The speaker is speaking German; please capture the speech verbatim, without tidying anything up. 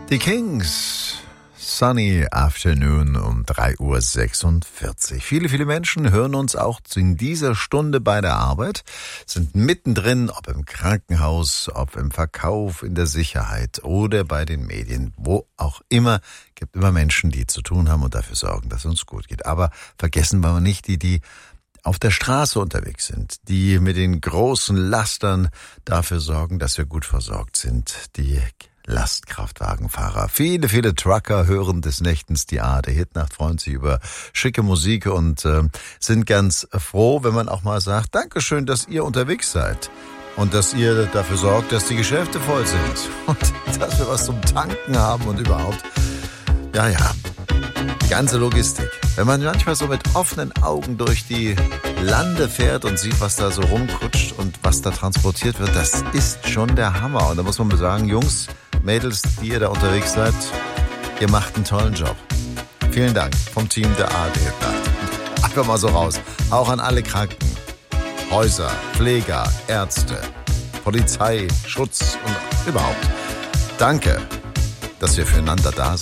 Die Kings, Sunny Afternoon um drei Uhr sechsundvierzig. Viele, viele Menschen hören uns auch in dieser Stunde bei der Arbeit, sind mittendrin, ob im Krankenhaus, ob im Verkauf, in der Sicherheit oder bei den Medien, wo auch immer. Gibt immer Menschen, die zu tun haben und dafür sorgen, dass es uns gut geht. Aber vergessen wir nicht die, die auf der Straße unterwegs sind, die mit den großen Lastern dafür sorgen, dass wir gut versorgt sind, die Lastkraftwagenfahrer. Viele, viele Trucker hören des Nächtens die A R D-Hitnacht, freuen sich über schicke Musik und äh, sind ganz froh, wenn man auch mal sagt, Dankeschön, dass ihr unterwegs seid und dass ihr dafür sorgt, dass die Geschäfte voll sind und dass wir was zum Tanken haben und überhaupt. Ja, ja, die ganze Logistik. Wenn man manchmal so mit offenen Augen durch die Lande fährt und sieht, was da so rumkutscht und was da transportiert wird, das ist schon der Hammer. Und da muss man sagen, Jungs, Mädels, die ihr da unterwegs seid, ihr macht einen tollen Job. Vielen Dank vom Team der A R D. Einfach mal so raus. Auch an alle Krankenhäuser, Pfleger, Ärzte, Polizei, Schutz und überhaupt. Danke, dass wir füreinander da sind.